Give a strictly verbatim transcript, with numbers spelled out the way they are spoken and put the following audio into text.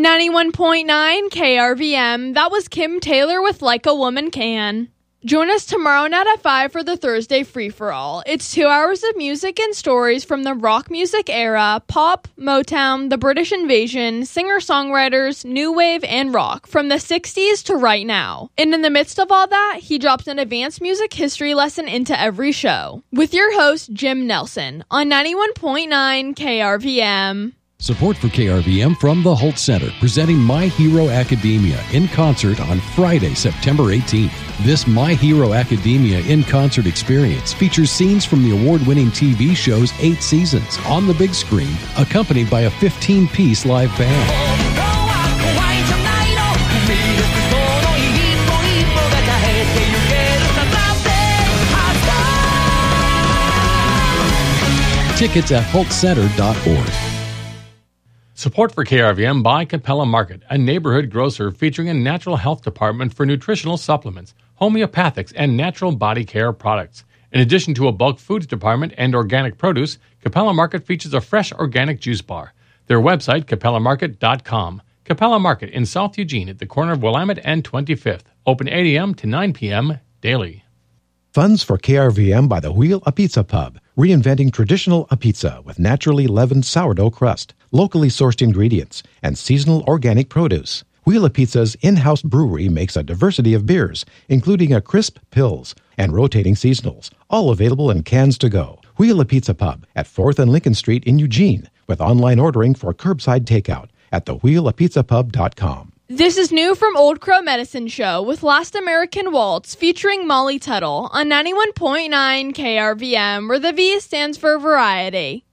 ninety-one point nine K R V M, that was Kim Taylor with Like a Woman Can. Join us tomorrow night at five for the Thursday Free-For-All. It's two hours of music and stories from the rock music era, pop, Motown, the British Invasion, singer-songwriters, new wave, and rock, from the sixties to right now. And in the midst of all that, he drops an advanced music history lesson into every show. With your host, Jim Nelson, on ninety-one point nine K R V M. Support for K R V M from the Holt Center, presenting My Hero Academia in concert on Friday, September eighteenth. This My Hero Academia in concert experience features scenes from the award-winning T V show's eight seasons on the big screen, accompanied by a fifteen-piece live band. Tickets at holt center dot org. Support for K R V M by Capella Market, a neighborhood grocer featuring a natural health department for nutritional supplements, homeopathics, and natural body care products. In addition to a bulk foods department and organic produce, Capella Market features a fresh organic juice bar. Their website, capella market dot com. Capella Market in South Eugene at the corner of Willamette and twenty-fifth. Open eight a.m. to nine p.m. daily. Funds for K R V M by the Wheel a Pizza Pub, reinventing traditional a pizza with naturally leavened sourdough crust, locally sourced ingredients, and seasonal organic produce. Wheel a Pizza's in-house brewery makes a diversity of beers, including a crisp Pils and rotating seasonals, all available in cans to go. Wheel a Pizza Pub at fourth and Lincoln Street in Eugene, with online ordering for curbside takeout at the wheel a pizza pub dot com. This is new from Old Crow Medicine Show with Last American Waltz featuring Molly Tuttle on ninety-one point nine K R V M, where the V stands for variety.